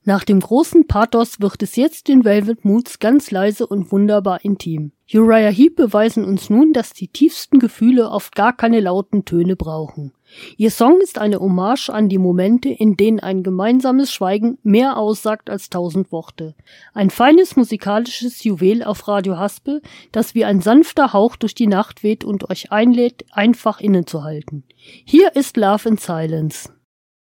Nach dem großen Pathos wird es jetzt den Velvet Moods ganz leise und wunderbar intim. Uriah Heep beweisen uns nun, dass die tiefsten Gefühle oft gar keine lauten Töne brauchen. Ihr Song ist eine Hommage an die Momente, in denen ein gemeinsames Schweigen mehr aussagt als 1000 Worte. Ein feines musikalisches Juwel auf Radio Haspel, das wie ein sanfter Hauch durch die Nacht weht und euch einlädt, einfach innezuhalten. Hier ist Love in Silence.